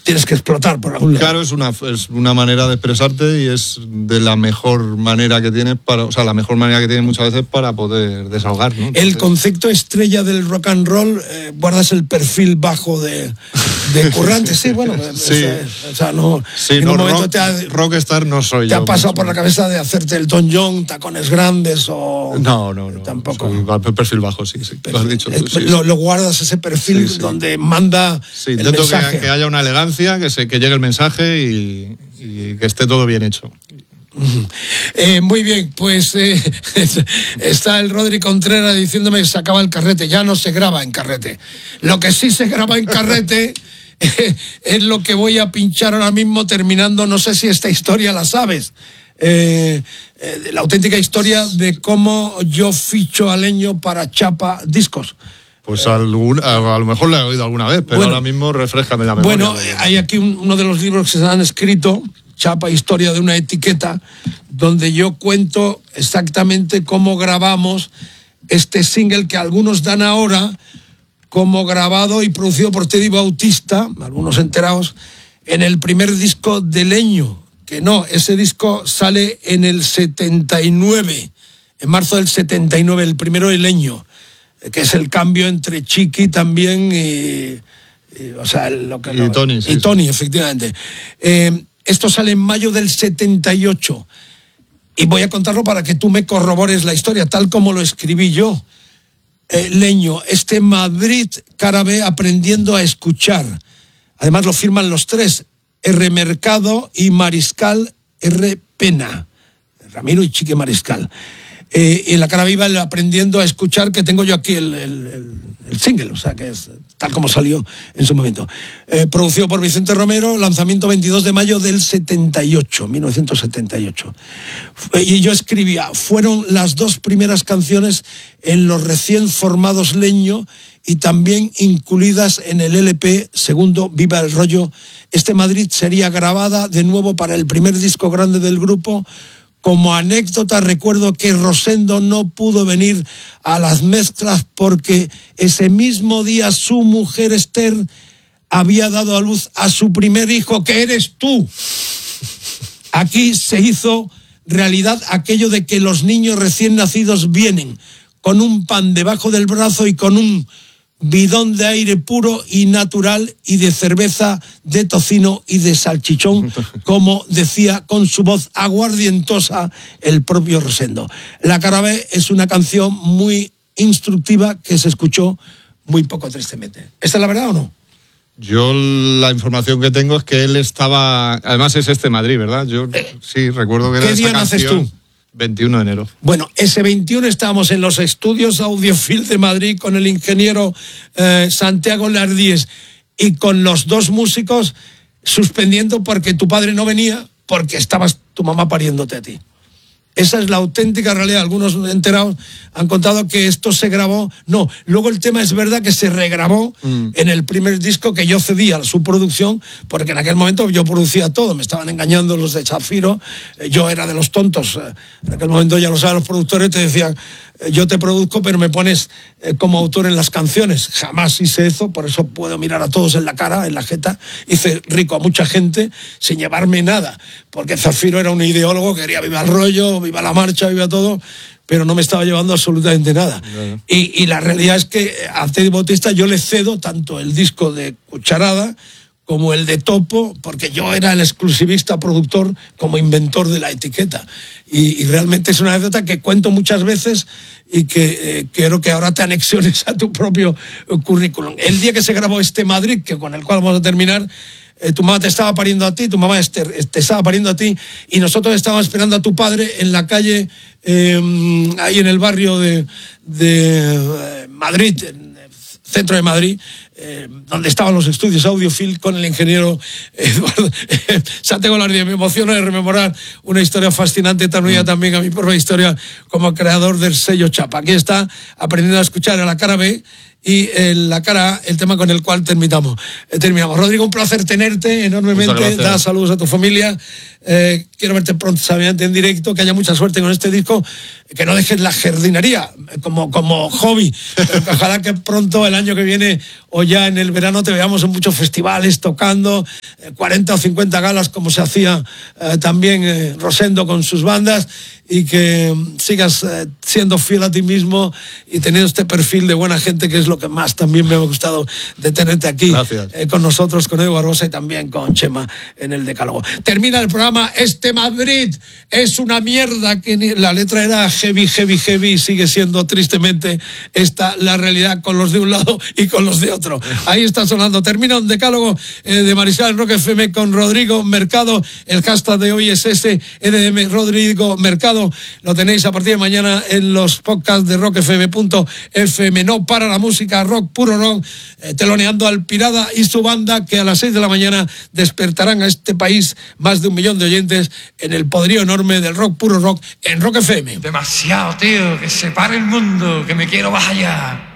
tienes que explotar por algún lado. Claro, es una manera de expresarte y es de la mejor manera que tienes la mejor manera que tienes muchas veces para poder desahogar, ¿no? Entonces, el concepto estrella del rock and roll, guardas el perfil bajo de currante, sí, bueno, sí. O sea, no, sí, en no, un momento rockstar no soy ¿te yo. ha pasado por la cabeza de hacerte el Don John, tacones grandes o...? No. Tampoco. Soy perfil bajo, sí, lo has dicho tú. Lo guardas ese perfil donde manda el mensaje. Que haya una elegancia, que llegue el mensaje y que esté todo bien hecho. Muy bien, pues está el Rodri Contreras diciéndome que se acaba el carrete. Ya no se graba en carrete. Lo que sí se graba en carrete es lo que voy a pinchar ahora mismo terminando. No sé si esta historia la sabes. La auténtica historia de cómo yo ficho a Leño para Chapa Discos. Pues a lo mejor la he oído alguna vez, pero ahora mismo refréscame la memoria. Bueno, hay aquí uno de los libros que se han escrito, Chapa, historia de una etiqueta, donde yo cuento exactamente cómo grabamos este single que algunos dan ahora como grabado y producido por Teddy Bautista, algunos enterados, en el primer disco de Leño. Que no, ese disco sale en el 79, en marzo del 79, el primero de Leño, que es el cambio entre Chiqui también y Tony. Tony, efectivamente. Esto sale en mayo del 78 y voy a contarlo para que tú me corrobores la historia, tal como lo escribí yo. Leño, Madrid, cara B, aprendiendo a escuchar. Además lo firman los tres, R. Mercado y Mariscal R. Pena, Ramiro y Chiqui Mariscal. Y en la cara viva el aprendiendo a escuchar, que tengo yo aquí el single, o sea que es tal como salió en su momento. Producido por Vicente Romero, lanzamiento 22 de mayo del 1978. Y yo escribía, fueron las dos primeras canciones en los recién formados Leño y también incluidas en el LP segundo Viva el Rollo. Madrid sería grabada de nuevo para el primer disco grande del grupo. Como anécdota, recuerdo que Rosendo no pudo venir a las mezclas porque ese mismo día su mujer Esther había dado a luz a su primer hijo, que eres tú. Aquí se hizo realidad aquello de que los niños recién nacidos vienen con un pan debajo del brazo y con un bidón de aire puro y natural y de cerveza, de tocino y de salchichón, como decía con su voz aguardientosa el propio Rosendo. La cara B es una canción muy instructiva que se escuchó muy poco tristemente. ¿Esta es la verdad o no? Yo la información que tengo es que él estaba... Además es Madrid, ¿verdad? Yo sí recuerdo que era ¿Qué esa día canción. naces tú? 21 de enero. Bueno, ese 21 estábamos en los estudios Audiofil de Madrid con el ingeniero Santiago Lardíez y con los dos músicos suspendiendo porque tu padre no venía porque estabas tu mamá pariéndote a ti. Esa es la auténtica realidad. Algunos enterados han contado que esto se grabó. No, luego el tema es verdad que se regrabó en el primer disco que yo cedí a su producción, porque en aquel momento yo producía todo. Me estaban engañando los de Zafiro. Yo era de los tontos. En aquel momento, ya lo saben los productores, te decían, yo te produzco, pero me pones como autor en las canciones. Jamás hice eso, por eso puedo mirar a todos en la cara, en la jeta. Hice rico a mucha gente sin llevarme nada, porque Zafiro era un ideólogo que quería viva el rollo, viva la marcha, viva todo, pero no me estaba llevando absolutamente nada. Y la realidad es que a Teddy Bautista yo le cedo tanto el disco de Cucharada como el de Topo, porque yo era el exclusivista productor como inventor de la etiqueta. Y realmente es una anécdota que cuento muchas veces y que quiero que ahora te anexiones a tu propio currículum. El día que se grabó Madrid, que con el cual vamos a terminar, tu mamá te estaba pariendo a ti, tu mamá te estaba pariendo a ti, y nosotros estábamos esperando a tu padre en la calle, ahí en el barrio de Madrid, en el centro de Madrid, donde estaban los estudios Audiofil, con el ingeniero Eduardo Santiago Lardíez. Me emociona de rememorar una historia fascinante, tan unida también a mi propia historia como creador del sello Chapa. Aquí está, aprendiendo a escuchar a la cara B, y en la cara A, el tema con el cual terminamos. Rodrigo, un placer tenerte enormemente. Da saludos a tu familia. quiero verte pronto sabiamente en directo, que haya mucha suerte con este disco, que no dejes la jardinería como hobby, pero que ojalá que pronto el año que viene o ya en el verano te veamos en muchos festivales tocando, 40 o 50 galas como se hacía también Rosendo con sus bandas, y que sigas siendo fiel a ti mismo y teniendo este perfil de buena gente, que es lo que más también me ha gustado de tenerte aquí con nosotros, con Edu Barbosa y también con Chema en el Decálogo. Termina el programa. Este Madrid es una mierda, que la letra era heavy, heavy, heavy, y sigue siendo tristemente esta la realidad, con los de un lado y con los de otro. Ahí está sonando. Termina un Decálogo de Mariscal en Rock FM con Rodrigo Mercado. El hashtag de hoy es ese, EDM Rodrigo Mercado. Lo tenéis a partir de mañana en los podcasts de rockfm.fm. No para la música, rock, puro rock, teloneando al Pirada y su banda, que a las 6 de la mañana despertarán a este país más de 1 millón de oyentes en el poderío enorme del rock, puro rock, en Rock FM. Demasiado, tío, que se pare el mundo, que me quiero bajar ya.